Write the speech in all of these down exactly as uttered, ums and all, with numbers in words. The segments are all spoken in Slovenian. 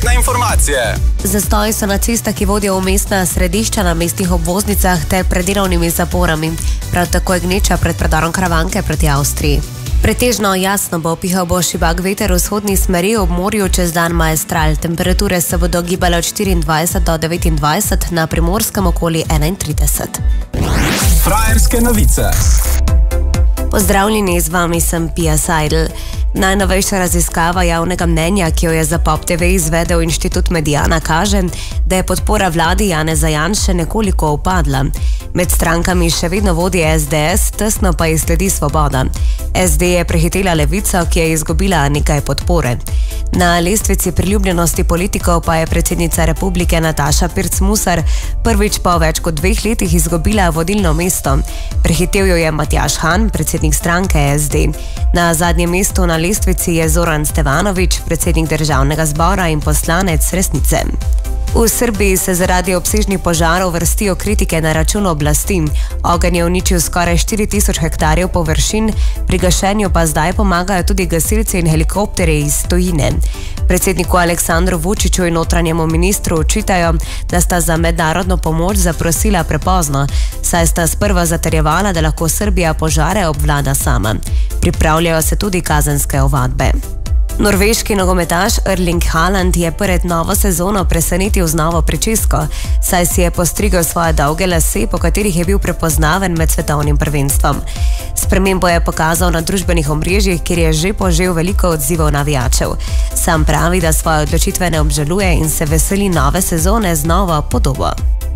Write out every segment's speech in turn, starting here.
Prometne informacije. Zastoji so na cestah, ki vodijo v mestna središča, na mestnih obvoznicah ter pred delovnimi zaporami. Prav tako je gneča pred predorom Karavanke proti Avstriji. Pretežno jasno bo, pihal bo šibak veter v vzhodni smeri, ob morju čez dan maestral. Temperature se bodo gibale od štiriindvajset do devetindvajset, na Primorskem okoli enaintrideset. Frajerske novice. Pozdravljeni, z vami sem Pia Seidel. Najnovejša raziskava javnega mnenja, ki jo je za Pop T V izvedel Inštitut Mediana, kaže, da je podpora vladi Janeza Janše nekoliko upadla. Med strankami še vedno vodi S D S, tesno pa ji sledi Svoboda. S D je prehitela Levico, ki je izgubila nekaj podpore. Na lestvici priljubljenosti politikov pa je predsednica republike Nataša Pirc Musar prvič po več kot dveh letih izgubila vodilno mesto. Prehitel jo je Matjaž Han, predsednik stranke S D. Na zadnjem mestu na lestvici je Zoran Stevanović, predsednik državnega zbora in poslanec Resnice. V Srbiji se zaradi obsežnih požarov vrstijo kritike na račun oblasti. Ogenj je uničil skoraj štiri tisoč hektarjev površin, pri gašenju pa zdaj pomagajo tudi gasilci in helikopterji iz tujine. Predsedniku Aleksandru Vučiću in notranjemu ministru očitajo, da sta za mednarodno pomoč zaprosila prepozno, saj sta sprva zatrjevala, da lahko Srbija požare obvlada sama. Pripravljajo se tudi kazenske ovadbe. Norveški nogometaš Erling Haaland je pred novo sezono presenetil z novo pričesko, saj si je postrigel svoje dolge lase, po katerih je bil prepoznaven med svetovnim prvenstvom. Spremembo je pokazal na družbenih omrežjih, kjer je že požel veliko odzivov navijačev. Sam pravi, da svoje odločitve ne obžaluje in se veseli nove sezone z novo podobo.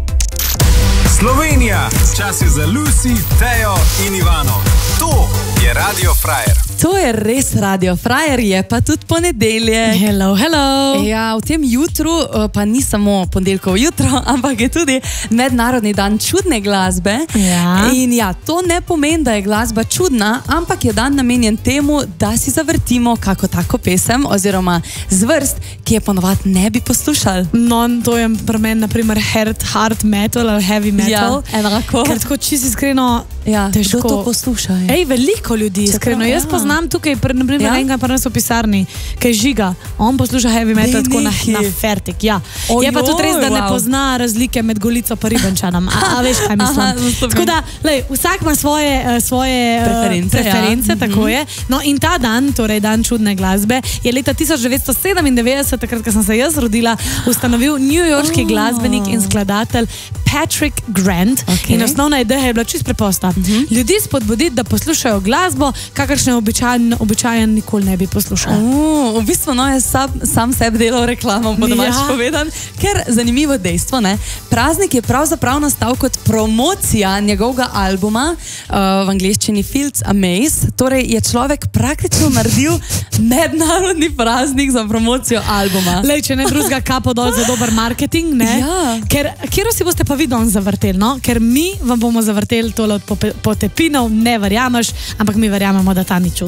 Slovenija, čas je za Lucy, Tejo in Ivano. To je Radio Frajer. To je res Radio Frajer, je pa tudi ponedelje. Hello, hello. Ja, v tem jutru pa ni samo ponedeljkovo jutro, ampak je tudi mednarodni dan čudne glasbe. Ja. In ja, to ne pomeni, da je glasba čudna, ampak je dan namenjen temu, da si zavrtimo kako tako pesem oziroma zvrst, ki je ponovadi ne bi poslušali. No, to je pri meni naprimer hard, hard metal ali heavy metal. Ja, enako. Ker tako čisto iskreno ja, težko. Kdo to posluša? Je? Ej, veliko ljudi, iskreno. Jaz ja. poznam tukaj, naprimer ja? enega pa nas v pisarni, kaj Žiga. On posluša heavy metal tako na, na fertik. Ja. Ojoj, je pa tudi res, da ne wow. pozna razlike med Golico pa Ribenčanom. A, a veš, kaj mislim? Aha, tako da, lej, vsak ima svoje, svoje preference, preference ja. tako mm -hmm. je. No in ta dan, torej dan čudne glasbe, je leta tisoč devetsto sedemindevetdeset, takrat, ko sem se jaz rodila, ustanovil newyorški oh. glasbenik in skladatelj Patrick Grant. Okay. In osnovna ideja je bila čisto preprosta. Mm -hmm. Ljudi spodbuditi, da poslušajo glasbo, kakršne običajen, običajen nikoli ne bi poslušali. Uh, v bistvu no, je sam, sam sebi delal reklamo, bo domač ja. povedan, ker zanimivo dejstvo, ne? Praznik je pravzaprav nastal kot promocija njegovega albuma uh, v angleščini Fields Amaze, torej je človek praktično naredil mednarodni praznik za promocijo albuma. Lej, če ne drugega kapo dol za dober marketing, ne? Ja. Ker, kjero si boste pa vi danes zavrteli, no? Ker mi vam bomo zavrteli tole od potepinov, ne verjameš, ampak mi verjamemo, da ta ni čudna.